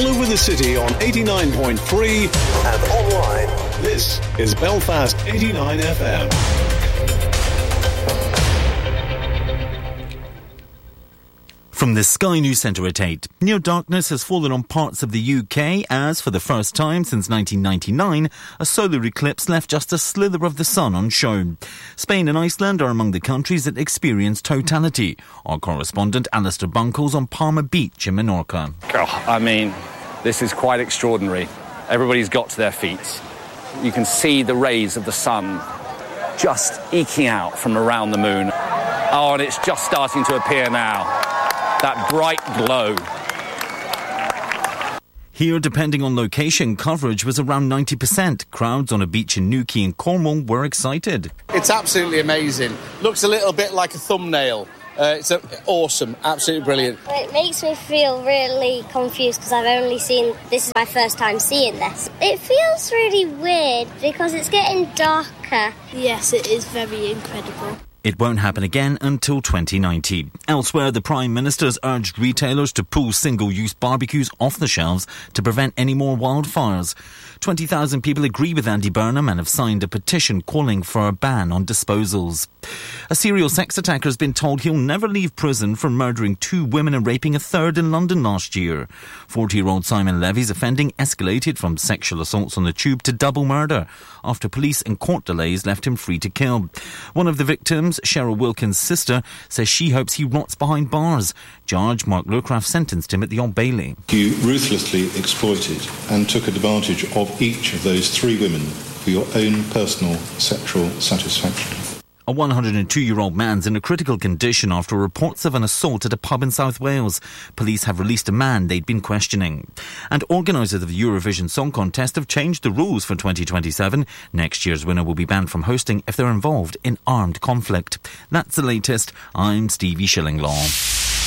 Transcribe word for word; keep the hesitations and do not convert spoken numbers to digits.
all over the city on eighty-nine point three and online. This is Belfast eighty-nine F M. From the Sky News Centre at eight, near darkness has fallen on parts of the U K as, for the first time since nineteen ninety-nine, a solar eclipse left just a slither of the sun on show. Spain and Iceland are among the countries that experienced totality. Our correspondent Alistair Bunkles on Palma Beach in Menorca. Oh, I mean, this is quite extraordinary. Everybody's got to their feet. You can see the rays of the sun just eking out from around the moon. Oh, and it's just starting to appear now. That bright glow. Here, depending on location, coverage was around ninety percent. Crowds on a beach in Newquay in Cornwall were excited. It's absolutely amazing. Looks a little bit like a thumbnail. Uh, it's a, awesome, absolutely brilliant. It makes me feel really confused because I've only seen, this is my first time seeing this. It feels really weird because it's getting darker. Yes, it is very incredible. It won't happen again until twenty ninety. Elsewhere, the Prime Minister's urged retailers to pull single-use barbecues off the shelves to prevent any more wildfires. twenty thousand people agree with Andy Burnham and have signed a petition calling for a ban on disposals. A serial sex attacker has been told he'll never leave prison for murdering two women and raping a third in London last year. forty-year-old Simon Levy's offending escalated from sexual assaults on the tube to double murder after police and court delays left him free to kill. One of the victims, Cheryl Wilkins' sister, says she hopes he rots behind bars. Judge Mark Lowcraft sentenced him at the Old Bailey. You ruthlessly exploited and took advantage of each of those three women for your own personal sexual satisfaction. A one hundred two-year-old man's in a critical condition after reports of an assault at a pub in South Wales. Police have released a man they'd been questioning. And organisers of the Eurovision Song Contest have changed the rules for twenty twenty-seven. Next year's winner will be banned from hosting if they're involved in armed conflict. That's the latest. I'm Stevie Shillinglaw.